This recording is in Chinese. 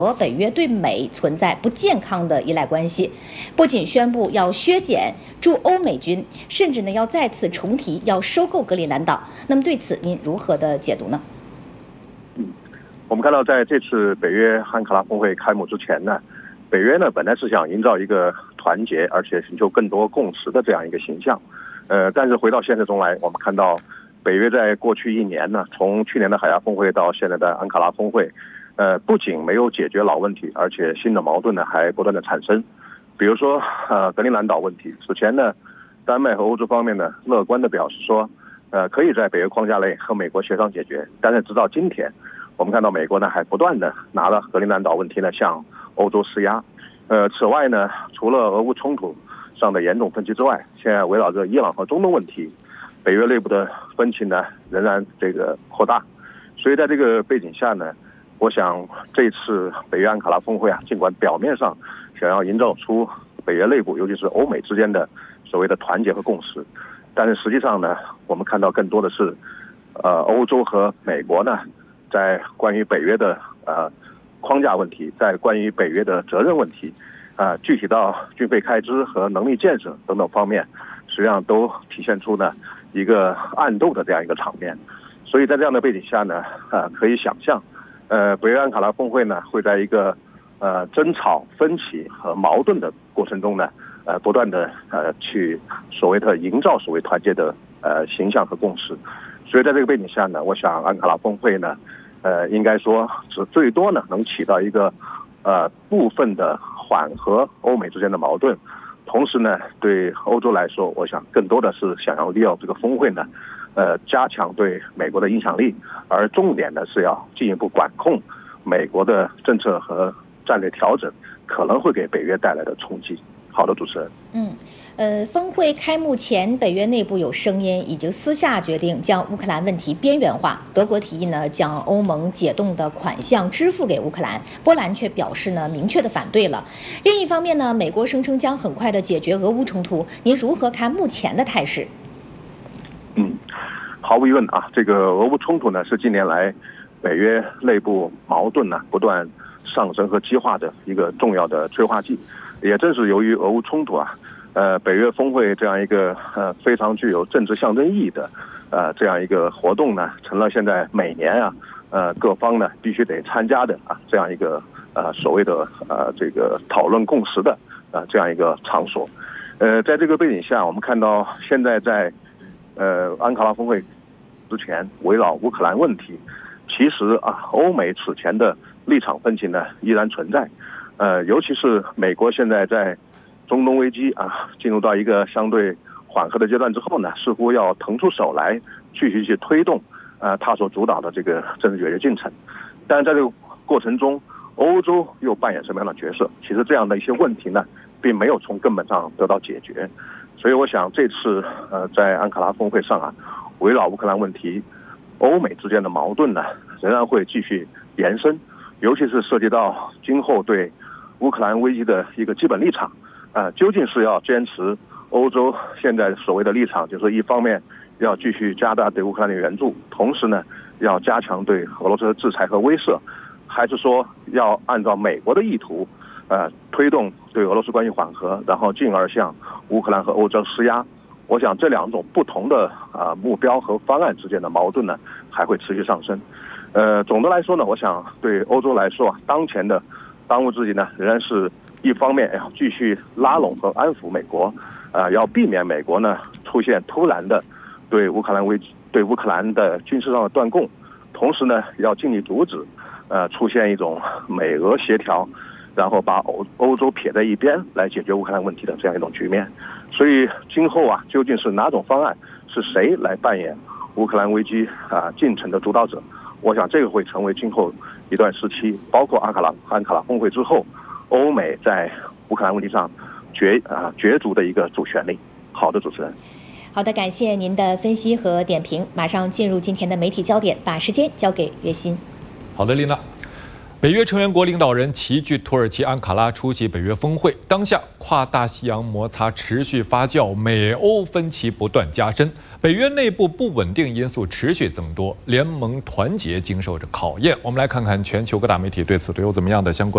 和北约对美存在不健康的依赖关系，不仅宣布要削减驻欧美军，甚至呢要再次重提要收购格陵兰岛。那么对此您如何的解读呢？ 我们看到在这次北约安卡拉峰会开幕之前呢，北约呢本来是想营造一个团结而且寻求更多共识的这样一个形象，但是回到现实中来，我们看到北约在过去1年呢，从去年的海牙峰会到现在的安卡拉峰会。不仅没有解决老问题，而且新的矛盾呢还不断的产生。比如说，格陵兰岛问题，此前呢，丹麦和欧洲方面呢乐观的表示说，可以在北约框架内和美国协商解决。但是直到今天，我们看到美国呢还不断的拿了格陵兰岛问题呢向欧洲施压。此外呢，除了俄乌冲突上的严重分歧之外，现在围绕着伊朗和中东问题，北约内部的分歧呢仍然扩大。所以在这个背景下呢，我想这次北约安卡拉峰会尽管表面上想要营造出北约内部，尤其是欧美之间的所谓的团结和共识，但是实际上呢，我们看到更多的是，欧洲和美国呢，在关于北约的框架问题，在关于北约的责任问题，具体到军费开支和能力建设等等方面，实际上都体现出呢一个暗斗的这样一个场面。所以在这样的背景下呢，可以想象。北约安卡拉峰会呢，会在一个争吵、分歧和矛盾的过程中呢，不断的去所谓的营造所谓团结的形象和共识。所以在这个背景下呢，我想安卡拉峰会呢，应该说最多呢能起到一个部分的缓和欧美之间的矛盾，同时呢，对欧洲来说，我想更多的是想要利用这个峰会呢。加强对美国的影响力，而重点呢是要进一步管控美国的政策和战略调整可能会给北约带来的冲击。好的，主持人。 峰会开幕前，北约内部有声音已经私下决定将乌克兰问题边缘化。德国提议呢将欧盟解冻的款项支付给乌克兰，波兰却表示呢明确的反对了。另一方面呢，美国声称将很快的解决俄乌冲突。您如何看目前的态势？ 毫无疑问这个俄乌冲突呢是近年来北约内部矛盾呢不断上升和激化的一个重要的催化剂。也正是由于俄乌冲突北约峰会这样一个非常具有政治象征意义的这样一个活动呢，成了现在每年各方呢必须得参加的这样一个所谓的这个讨论共识的这样一个场所。在这个背景下，我们看到现在在安卡拉峰会之前，围绕乌克兰问题，其实欧美此前的立场分歧呢依然存在。尤其是美国现在在中东危机进入到一个相对缓和的阶段之后呢，似乎要腾出手来继续去推动他所主导的这个政治解决进程。但是在这个过程中，欧洲又扮演什么样的角色？其实这样的一些问题呢，并没有从根本上得到解决。所以我想这次在安卡拉峰会上围绕乌克兰问题，欧美之间的矛盾呢仍然会继续延伸，尤其是涉及到今后对乌克兰危机的一个基本立场究竟是要坚持欧洲现在所谓的立场，就是一方面要继续加大对乌克兰的援助，同时呢要加强对俄罗斯的制裁和威慑，还是说要按照美国的意图推动对俄罗斯关系缓和，然后进而向乌克兰和欧洲施压。我想这两种不同的目标和方案之间的矛盾呢，还会持续上升。总的来说呢，我想对欧洲来说当前的当务之急呢，仍然是一方面要继续拉拢和安抚美国，要避免美国呢出现突然的对乌克兰的军事上的断供，同时呢要尽力阻止出现一种美俄协调，然后把欧洲撇在一边来解决乌克兰问题的这样一种局面。所以今后究竟是哪种方案，是谁来扮演乌克兰危机进程的主导者？我想这个会成为今后一段时期，包括安卡拉峰会之后，欧美在乌克兰问题上角逐的一个主旋律。好的，主持人。 好的，感谢您的分析和点评。马上进入今天的媒体焦点，把时间交给岳鑫。 好的，琳娜。北约成员国领导人齐聚土耳其安卡拉出席北约峰会。当下跨大西洋摩擦持续发酵，美欧分歧不断加深，北约内部不稳定因素持续增多，联盟团结经受着考验。我们来看看全球各大媒体对此都有怎么样的相关